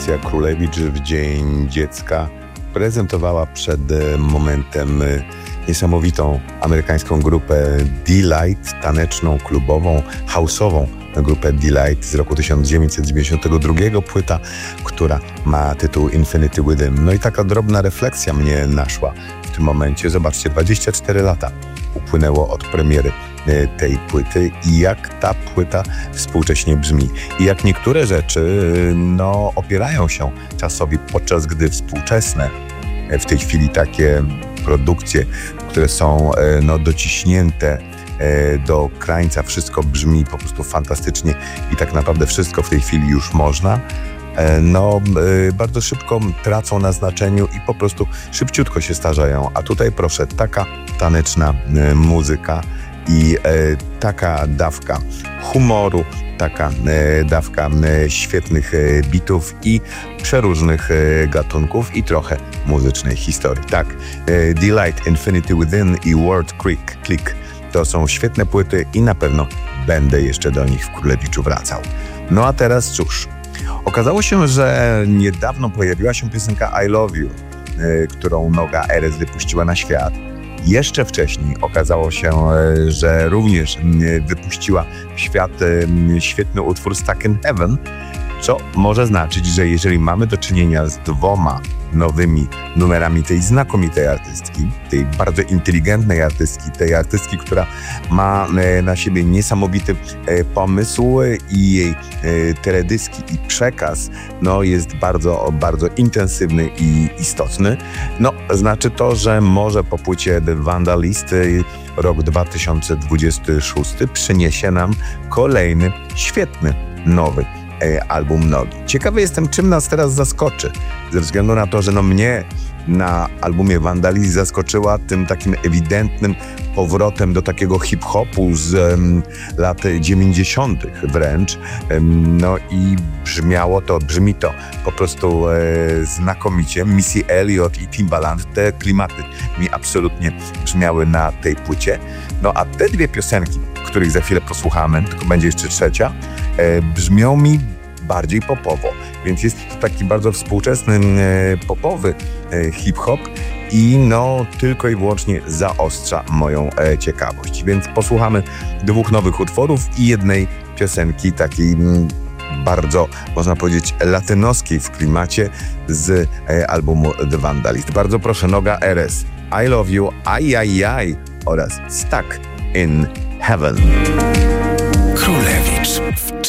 Patrycja Królewicz w Dzień Dziecka prezentowała przed momentem niesamowitą amerykańską grupę Deee-Lite, taneczną, klubową, house'ową grupę Deee-Lite z roku 1992, płyta, która ma tytuł Infinity Within. No i taka drobna refleksja mnie naszła w tym momencie. Zobaczcie, 24 lata upłynęło od premiery tej płyty i jak ta płyta współcześnie brzmi. I jak niektóre rzeczy opierają się czasowi, podczas gdy współczesne w tej chwili takie produkcje, które są dociśnięte do krańca, wszystko brzmi po prostu fantastycznie i tak naprawdę wszystko w tej chwili już można, bardzo szybko tracą na znaczeniu i po prostu szybciutko się starzeją. A tutaj proszę, taka taneczna muzyka i taka dawka humoru, taka dawka świetnych bitów i przeróżnych gatunków i trochę muzycznej historii. Tak, Deee-Lite, Infinity Within i World Click to są świetne płyty i na pewno będę jeszcze do nich w Królewiczu wracał. No a teraz cóż, okazało się, że niedawno pojawiła się piosenka I Love You, którą Noga Erez wypuściła na świat. Jeszcze wcześniej okazało się, że również wypuściła w świat świetny utwór Stuck in Heaven, co może znaczyć, że jeżeli mamy do czynienia z dwoma nowymi numerami tej znakomitej artystki, tej bardzo inteligentnej artystki, tej artystki, która ma na siebie niesamowity pomysł i jej teledyski i przekaz jest bardzo, bardzo intensywny i istotny. Znaczy to, że może po płycie The Vandalist rok 2026 przyniesie nam kolejny świetny, nowy album Nogi. Ciekawy jestem, czym nas teraz zaskoczy, ze względu na to, że mnie na albumie Vandalist zaskoczyła tym takim ewidentnym powrotem do takiego hip-hopu z lat 90. wręcz. I brzmi to po prostu znakomicie. Missy Elliott i Timbaland, te klimaty mi absolutnie brzmiały na tej płycie. A te dwie piosenki, których za chwilę posłuchamy, tylko będzie jeszcze trzecia, brzmią mi bardziej popowo, więc jest to taki bardzo współczesny, popowy hip-hop i tylko i wyłącznie zaostrza moją ciekawość. Więc posłuchamy dwóch nowych utworów i jednej piosenki takiej bardzo, można powiedzieć, latynoskiej w klimacie z albumu The Vandalist. Bardzo proszę, Noga Erez, I Love You, Ajajaj oraz Stuck in Heaven.